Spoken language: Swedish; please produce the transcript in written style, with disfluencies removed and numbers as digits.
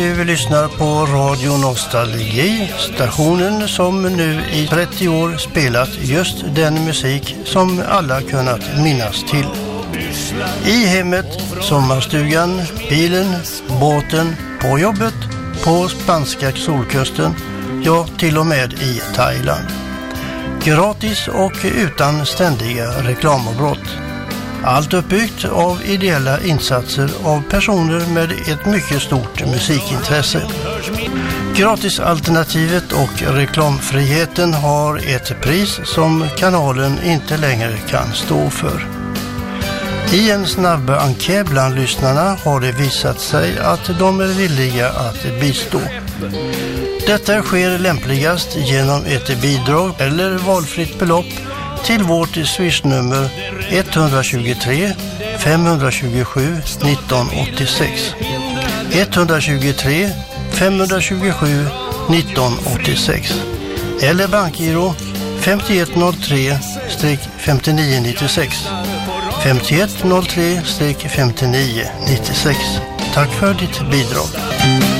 Vi lyssnar på Radio Nostalgi, stationen som nu i 30 år spelat just den musik som alla kunnat minnas till. I hemmet, sommarstugan, bilen, båten, på jobbet, på spanska solkusten, ja till och med i Thailand. Gratis och utan ständiga reklamavbrott. Allt uppbyggt av ideella insatser av personer med ett mycket stort musikintresse. Gratisalternativet och reklamfriheten har ett pris som kanalen inte längre kan stå för. I en snabb enkät bland lyssnarna har det visat sig att de är villiga att bistå. Detta sker lämpligast genom ett bidrag eller valfritt belopp till vårt swishnummer 123 527 1986. 123 527 1986 eller bankgiro 5103-5996. 5103-5996. Tack för ditt bidrag.